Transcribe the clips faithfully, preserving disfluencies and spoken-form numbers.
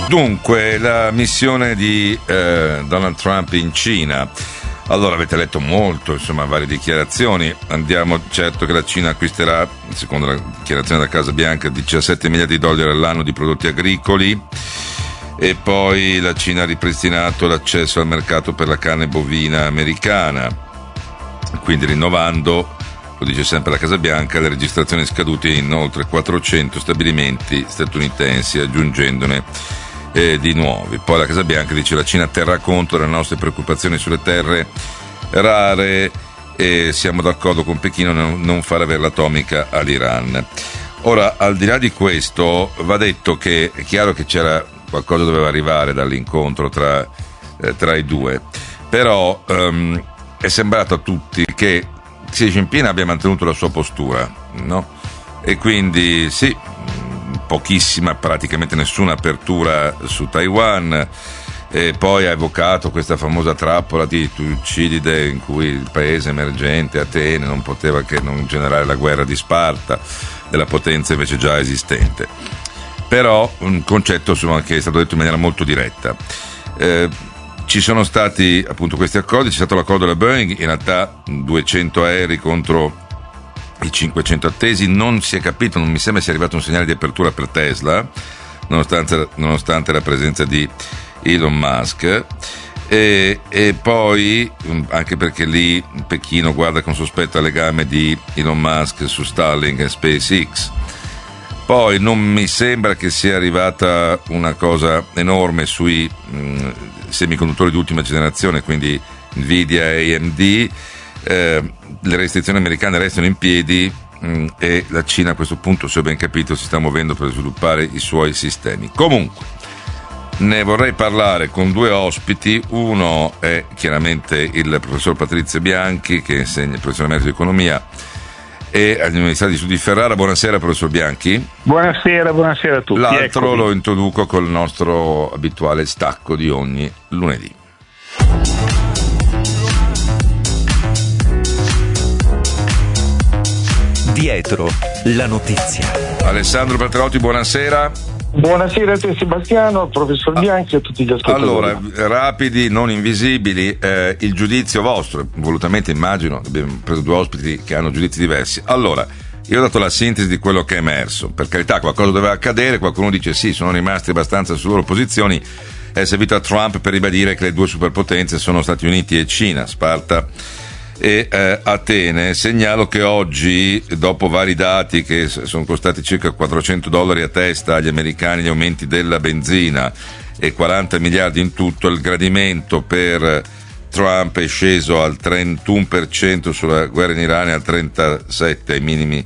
Dunque, la missione di eh, Donald Trump in Cina. Allora, avete letto molto, insomma, varie dichiarazioni. Andiamo, certo che la Cina acquisterà, secondo la dichiarazione della Casa Bianca, diciassette miliardi di dollari all'anno di prodotti agricoli, e poi la Cina ha ripristinato l'accesso al mercato per la carne bovina americana, quindi rinnovando, lo dice sempre la Casa Bianca, le registrazioni scadute in oltre quattrocento stabilimenti statunitensi, aggiungendone Eh, di nuovi. Poi la Casa Bianca dice che la Cina terrà conto delle nostre preoccupazioni sulle terre rare e siamo d'accordo con Pechino non, non far avere l'atomica all'Iran. Ora, al di là di questo, va detto che è chiaro che c'era qualcosa che doveva arrivare dall'incontro tra, eh, tra i due, però um, è sembrato a tutti che Xi Jinping abbia mantenuto la sua postura, no? E quindi sì, pochissima, praticamente nessuna apertura su Taiwan, e poi ha evocato questa famosa trappola di Tucidide in cui il paese emergente, Atene, non poteva che non generare la guerra di Sparta della potenza invece già esistente. Però un concetto, insomma, che è stato detto in maniera molto diretta. Eh, ci sono stati appunto questi accordi, c'è stato l'accordo della Boeing, in realtà duecento aerei contro i cinquecento attesi, non si è capito, non mi sembra sia arrivato un segnale di apertura per Tesla, nonostante, nonostante la presenza di Elon Musk, e, e poi anche perché lì Pechino guarda con sospetto al legame di Elon Musk su Starlink e SpaceX. Poi non mi sembra che sia arrivata una cosa enorme sui mh, semiconduttori di ultima generazione, quindi Nvidia e A M D. Eh, le restrizioni americane restano in piedi mh, e la Cina a questo punto, se ho ben capito, si sta muovendo per sviluppare i suoi sistemi. Comunque, ne vorrei parlare con due ospiti. Uno è chiaramente il professor Patrizio Bianchi, che insegna il professore emerito di economia e all'Università di Studi di Ferrara. Buonasera, professor Bianchi. Buonasera, buonasera a tutti. L'altro Eccomi. Lo introduco col nostro abituale stacco di ogni lunedì. Dietro la notizia. Alessandro Patterotti, buonasera. Buonasera a te Sebastiano, al professor Bianchi e a tutti gli ascoltatori. Allora, rapidi, non invisibili, eh, il giudizio vostro, volutamente immagino, abbiamo preso due ospiti che hanno giudizi diversi. Allora, io ho dato la sintesi di quello che è emerso, per carità qualcosa doveva accadere, qualcuno dice sì, sono rimasti abbastanza sulle loro posizioni, è servito a Trump per ribadire che le due superpotenze sono Stati Uniti e Cina, Sparta e eh, Atene. Segnalo che oggi, dopo vari dati che sono costati circa quattrocento dollari a testa agli americani, gli aumenti della benzina e quaranta miliardi in tutto, il gradimento per Trump è sceso al trentuno per cento sulla guerra in Iran e al trentasette per cento ai minimi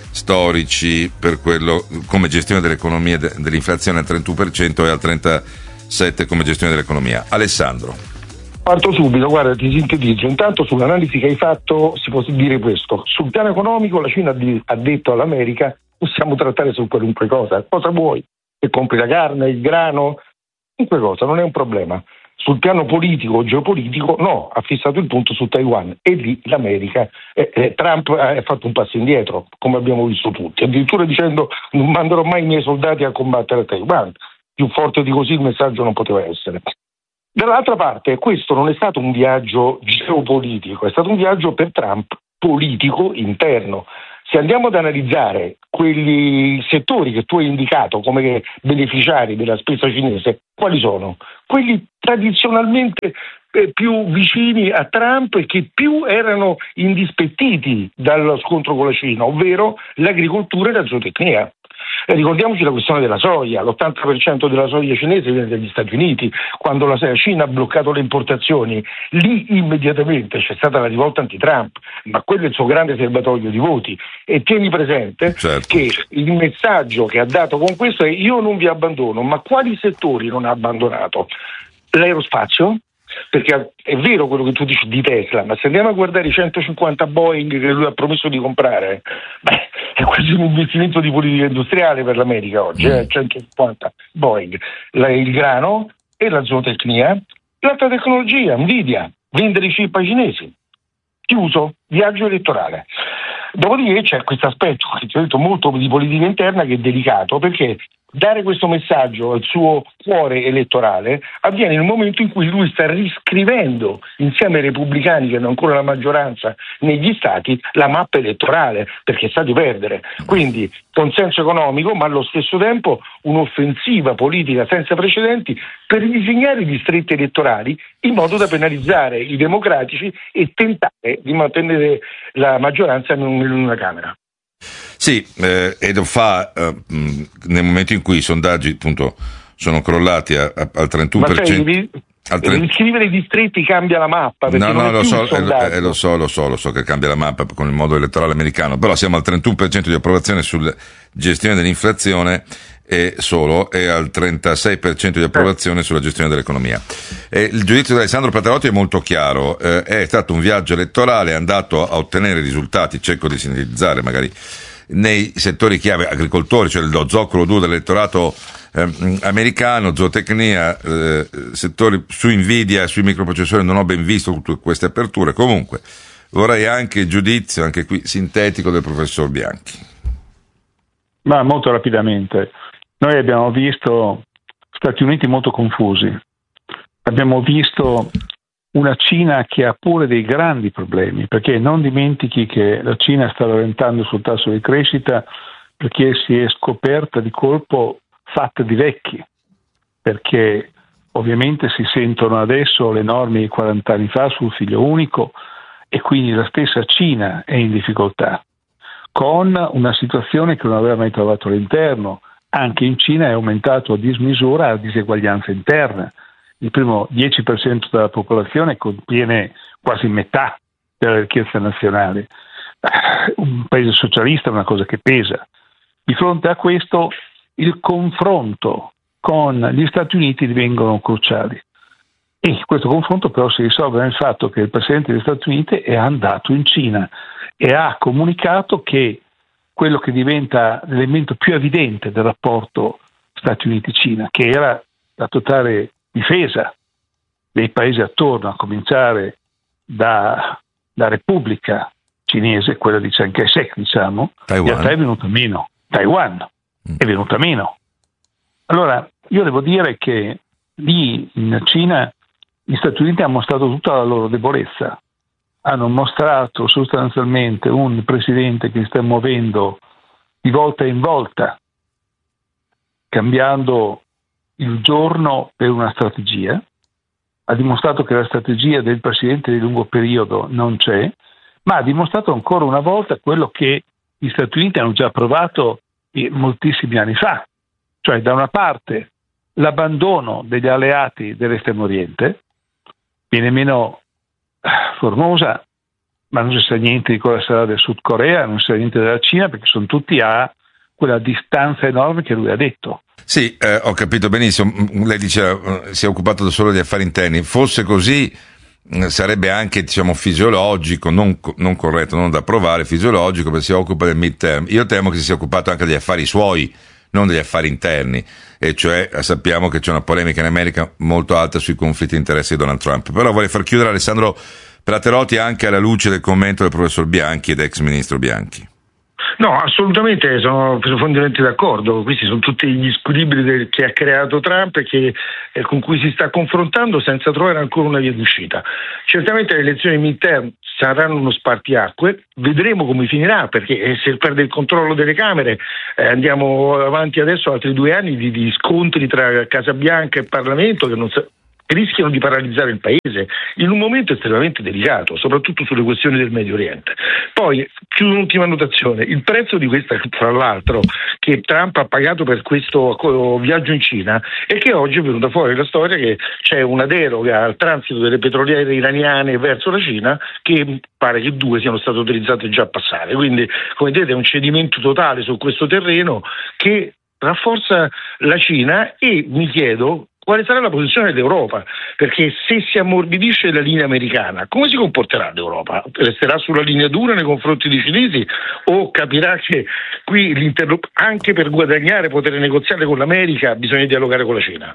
storici per quello come gestione dell'economia, dell'inflazione al trentuno per cento e al trentasette per cento come gestione dell'economia. Alessandro. Parto subito, guarda, ti sintetizzo. Intanto sull'analisi che hai fatto si può dire questo: sul piano economico la Cina ha detto all'America possiamo trattare su qualunque cosa, cosa vuoi, che compri la carne, il grano, qualunque cosa, non è un problema. Sul piano politico o geopolitico no, ha fissato il punto su Taiwan e lì l'America, eh, eh, Trump ha fatto un passo indietro, come abbiamo visto tutti, addirittura dicendo non manderò mai i miei soldati a combattere a Taiwan. Più forte di così il messaggio non poteva essere. Dall'altra parte, questo non è stato un viaggio geopolitico, è stato un viaggio per Trump politico interno. Se andiamo ad analizzare quegli settori che tu hai indicato come beneficiari della spesa cinese, quali sono? Quelli tradizionalmente eh, più vicini a Trump e che più erano indispettiti dallo scontro con la Cina, ovvero l'agricoltura e la zootecnia. Eh, ricordiamoci la questione della soia, l'ottanta per cento della soia cinese viene dagli Stati Uniti. Quando la Cina ha bloccato le importazioni, lì immediatamente c'è stata la rivolta anti-Trump, ma quello è il suo grande serbatoio di voti. E tieni presente certo. che il messaggio che ha dato con questo è: io non vi abbandono. Ma quali settori non ha abbandonato? L'aerospazio? Perché è vero quello che tu dici di Tesla, ma se andiamo a guardare i centocinquanta Boeing che lui ha promesso di comprare, beh, è quasi un investimento di politica industriale per l'America oggi, eh? centocinquanta Boeing, la, il grano e la zootecnia, l'alta tecnologia, Nvidia, vendere i chip ai cinesi, chiuso, viaggio elettorale. Dopodiché c'è questo aspetto che ti ho detto molto di politica interna che è delicato, perché dare questo messaggio al suo cuore elettorale avviene nel momento in cui lui sta riscrivendo insieme ai repubblicani che hanno ancora la maggioranza negli stati la mappa elettorale, perché sa di perdere. Quindi consenso economico, ma allo stesso tempo un'offensiva politica senza precedenti per disegnare i distretti elettorali in modo da penalizzare i democratici e tentare di mantenere la maggioranza in una Camera. Sì, eh, e lo fa eh, nel momento in cui i sondaggi appunto sono crollati a, a, al trentuno per cento. Ma sai, al trenta... riscrivere i distretti cambia la mappa. No, no, lo so, eh, eh, lo so, lo so, lo so che cambia la mappa con il modo elettorale americano, però siamo al trentuno per cento di approvazione sulla gestione dell'inflazione e solo e al trentasei per cento di approvazione sulla gestione dell'economia. E il giudizio di Alessandro Pratterotti è molto chiaro, eh, è stato un viaggio elettorale, è andato a ottenere risultati, cerco di sintetizzare magari, nei settori chiave agricoltori, cioè lo zoccolo duro dell'elettorato eh, americano, zootecnia, eh, settori su Nvidia, sui microprocessori non ho ben visto tutte queste aperture. Comunque vorrei anche il giudizio, anche qui sintetico, del professor Bianchi. Ma molto rapidamente, noi abbiamo visto Stati Uniti molto confusi, abbiamo visto una Cina che ha pure dei grandi problemi, perché non dimentichi che la Cina sta rallentando sul tasso di crescita perché si è scoperta di colpo fatta di vecchi, perché ovviamente si sentono adesso le norme di quaranta anni fa sul figlio unico e quindi la stessa Cina è in difficoltà, con una situazione che non aveva mai trovato all'interno. Anche in Cina è aumentato a dismisura la diseguaglianza interna. Il primo dieci per cento della popolazione contiene quasi metà della ricchezza nazionale. Un paese socialista è una cosa che pesa. Di fronte a questo, il confronto con gli Stati Uniti divengono cruciali. E questo confronto però si risolve nel fatto che il Presidente degli Stati Uniti è andato in Cina e ha comunicato che quello che diventa l'elemento più evidente del rapporto Stati Uniti-Cina, che era la totale difesa dei paesi attorno, a cominciare da la Repubblica Cinese, quella di Chiang Kai-shek, diciamo, in realtà è venuta meno. Taiwan è venuta meno. Allora, io devo dire che lì in Cina gli Stati Uniti hanno mostrato tutta la loro debolezza, hanno mostrato sostanzialmente un presidente che sta muovendo di volta in volta, cambiando il giorno per una strategia, ha dimostrato che la strategia del presidente di lungo periodo non c'è, ma ha dimostrato ancora una volta quello che gli Stati Uniti hanno già provato moltissimi anni fa, cioè da una parte l'abbandono degli alleati dell'estremo oriente, viene meno Formosa, ma non si sa niente di cosa sarà del Sud Corea, non si sa niente della Cina, perché sono tutti a quella distanza enorme che lui ha detto. Sì, eh, ho capito benissimo. Lei dice eh, si è occupato solo di affari interni. Fosse così eh, sarebbe anche, diciamo, fisiologico, non, non corretto, non da provare, fisiologico, perché si occupa del midterm. Io temo che si sia occupato anche degli affari suoi, non degli affari interni, e cioè sappiamo che c'è una polemica in America molto alta sui conflitti di interessi di Donald Trump. Però vorrei far chiudere Alessandro Pratterotti anche alla luce del commento del professor Bianchi ed ex ministro Bianchi. No, assolutamente, sono profondamente d'accordo. Questi sono tutti gli squilibri del, che ha creato Trump e che, eh, con cui si sta confrontando senza trovare ancora una via d'uscita. Certamente le elezioni midterm saranno uno spartiacque, vedremo come finirà, perché se perde il controllo delle Camere eh, andiamo avanti adesso altri due anni di, di scontri tra Casa Bianca e Parlamento che non sa- rischiano di paralizzare il paese in un momento estremamente delicato, soprattutto sulle questioni del Medio Oriente. Poi, chiudo un'ultima notazione, il prezzo di questa, tra l'altro, che Trump ha pagato per questo viaggio in Cina è che oggi è venuta fuori la storia che c'è una deroga al transito delle petroliere iraniane verso la Cina che pare che due siano state autorizzate già a passare, quindi come vedete è un cedimento totale su questo terreno che rafforza la Cina e mi chiedo quale sarà la posizione dell'Europa, perché se si ammorbidisce la linea americana, come si comporterà l'Europa? Resterà sulla linea dura nei confronti dei cinesi o capirà che qui anche per guadagnare potere negoziare con l'America bisogna dialogare con la Cina?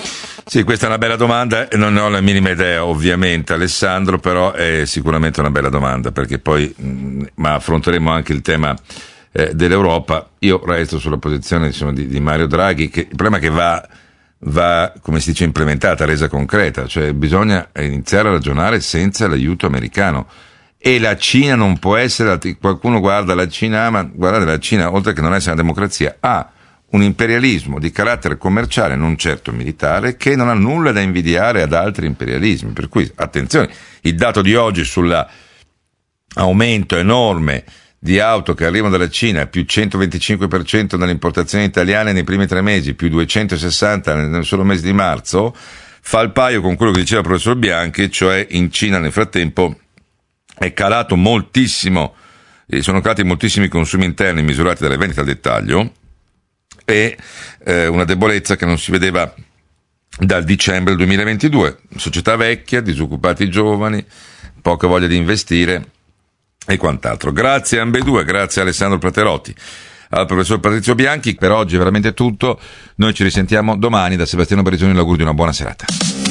Sì, questa è una bella domanda e non ne ho la minima idea ovviamente, Alessandro, però è sicuramente una bella domanda, perché poi mh, ma affronteremo anche il tema eh, dell'Europa. Io resto sulla posizione, insomma, di, di Mario Draghi, che il problema è che va, va, come si dice, implementata, resa concreta, cioè bisogna iniziare a ragionare senza l'aiuto americano. E la Cina non può essere, qualcuno guarda la Cina, ma guardate, la Cina, oltre che non essere una democrazia, ha un imperialismo di carattere commerciale, non certo militare, che non ha nulla da invidiare ad altri imperialismi. Per cui, attenzione, il dato di oggi sull'aumento enorme di auto che arrivano dalla Cina, più centoventicinque per cento dalle importazioni italiane nei primi tre mesi, più duecentosessanta nel solo mese di marzo, fa il paio con quello che diceva il professor Bianchi, cioè in Cina nel frattempo è calato moltissimo, sono calati moltissimi consumi interni misurati dalle vendite al dettaglio, e eh, una debolezza che non si vedeva dal dicembre del duemilaventidue. Società vecchia, disoccupati giovani, poca voglia di investire e quant'altro. Grazie a ambedue, grazie a Alessandro Praterotti, al professor Patrizio Bianchi. Per oggi è veramente tutto, noi ci risentiamo domani. Da Sebastiano Barisoni l'augurio di una buona serata.